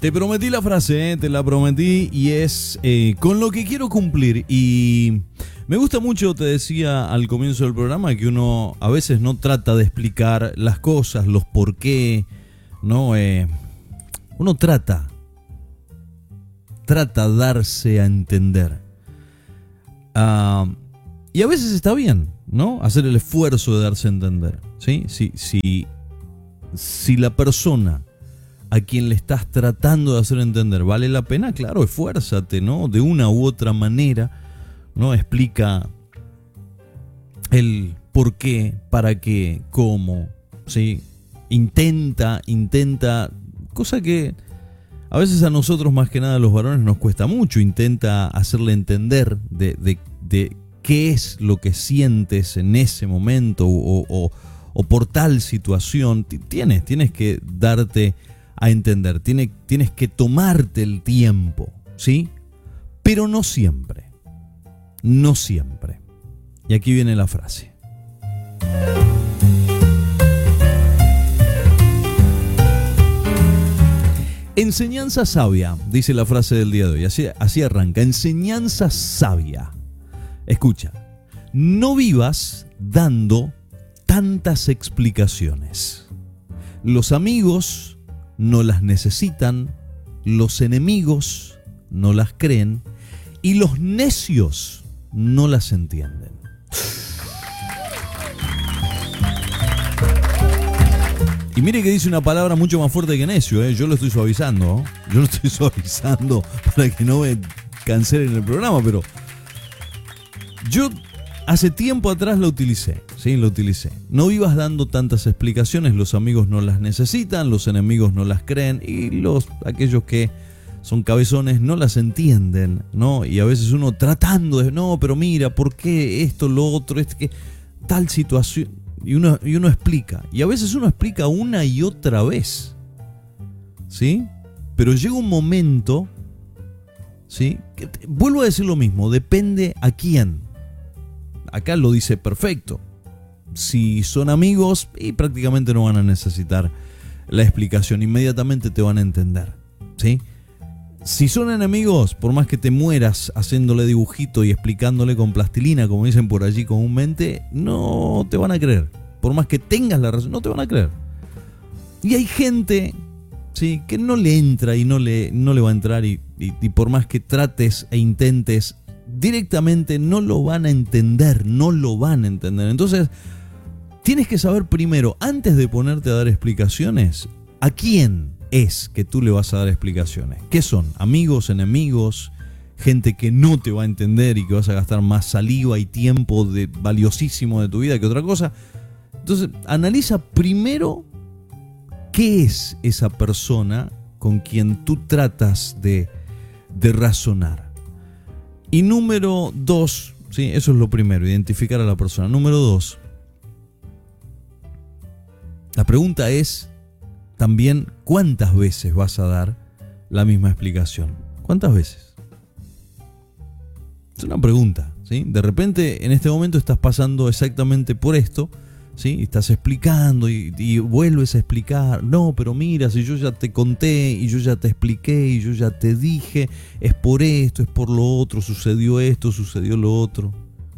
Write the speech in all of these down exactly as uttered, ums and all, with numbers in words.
Te prometí la frase, ¿eh? Te la prometí y es eh, con lo que quiero cumplir. Y me gusta mucho, te decía al comienzo del programa, que uno a veces no trata de explicar las cosas, los por qué, ¿no? Eh, uno trata, trata de darse a entender. Uh, y a veces está bien, ¿no? Hacer el esfuerzo de darse a entender, ¿sí? Si, si, si la persona a quien le estás tratando de hacer entender vale la pena, claro, esfuérzate, ¿no? De una u otra manera, ¿no? Explica el por qué, para qué, cómo, ¿sí? Intenta, intenta, cosa que a veces a nosotros más que nada los varones nos cuesta mucho, intenta hacerle entender de, de, de qué es lo que sientes en ese momento o, o, o por tal situación. Tienes, tienes que darte a entender, tienes, tienes que tomarte el tiempo, ¿sí? Pero no siempre, no siempre. Y aquí viene la frase. Enseñanza sabia, dice la frase del día de hoy, así, así arranca, enseñanza sabia. Escucha, no vivas dando tantas explicaciones. Los amigos no las necesitan, los enemigos no las creen y los necios no las entienden. Y mire que dice una palabra mucho más fuerte que necio, ¿eh? Yo lo estoy suavizando, ¿eh? Yo lo estoy suavizando para que no me cancelen el programa, pero yo hace tiempo atrás lo utilicé, sí, lo utilicé. No vivas dando tantas explicaciones, los amigos no las necesitan, los enemigos no las creen y los aquellos que son cabezones no las entienden, ¿no? Y a veces uno tratando de, no, pero mira, ¿por qué esto, lo otro, este, que tal situación? Y uno, y uno explica, y a veces uno explica una y otra vez, ¿sí? Pero llega un momento, ¿sí? Que te, vuelvo a decir lo mismo, depende a quién. Acá lo dice perfecto. Si son amigos, y prácticamente no van a necesitar la explicación, inmediatamente te van a entender, ¿sí? Si son enemigos, por más que te mueras haciéndole dibujito y explicándole con plastilina, como dicen por allí comúnmente, no te van a creer. Por más que tengas la razón, no te van a creer. Y hay gente, ¿sí?, que no le entra y no le, no le va a entrar y, y, y por más que trates e intentes, directamente no lo van a entender, no lo van a entender. Entonces, tienes que saber primero, antes de ponerte a dar explicaciones, ¿a quién es que tú le vas a dar explicaciones? ¿Qué son? ¿Amigos, enemigos? ¿Gente que no te va a entender y que vas a gastar más saliva y tiempo de, valiosísimo de tu vida que otra cosa? Entonces, analiza primero qué es esa persona con quien tú tratas de, de razonar. Y número dos, ¿sí? Eso es lo primero, identificar a la persona. Número dos, la pregunta es también cuántas veces vas a dar la misma explicación. ¿Cuántas veces? Es una pregunta, ¿sí? De repente en este momento estás pasando exactamente por esto, ¿sí? Y estás explicando y, y vuelves a explicar. No, pero mira, si yo ya te conté y yo ya te expliqué y yo ya te dije, es por esto, es por lo otro, sucedió esto, sucedió lo otro.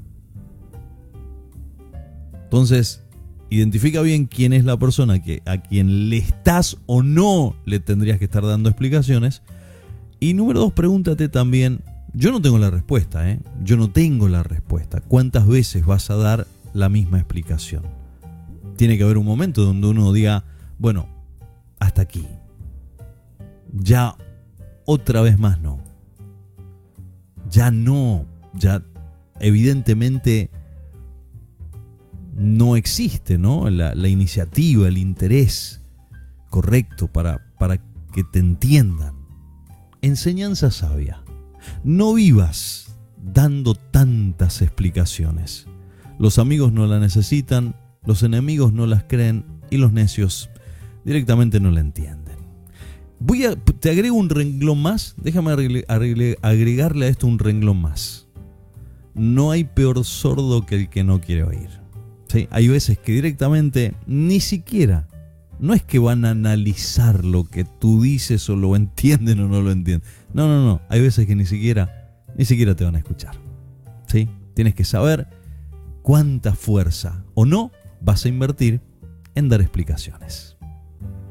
Entonces, identifica bien quién es la persona que, a quien le estás o no le tendrías que estar dando explicaciones. Y número dos, pregúntate también, yo no tengo la respuesta, ¿eh? Yo no tengo la respuesta. ¿Cuántas veces vas a dar la misma explicación? Tiene que haber un momento donde uno diga, bueno, hasta aquí. Ya otra vez más no. Ya no, ya evidentemente no existe, ¿no? La, la iniciativa, el interés correcto para, para que te entiendan. Enseñanza sabia. No vivas dando tantas explicaciones. Los amigos no la necesitan, los enemigos no las creen y los necios directamente no la entienden. Voy a, te agrego un renglón más, déjame arregle, arregle, agregarle a esto un renglón más. No hay peor sordo que el que no quiere oír. ¿Sí? Hay veces que directamente ni siquiera no es que van a analizar lo que tú dices o lo entienden o no lo entienden. No, no, no. Hay veces que ni siquiera, ni siquiera te van a escuchar. ¿Sí? Tienes que saber cuánta fuerza o no vas a invertir en dar explicaciones.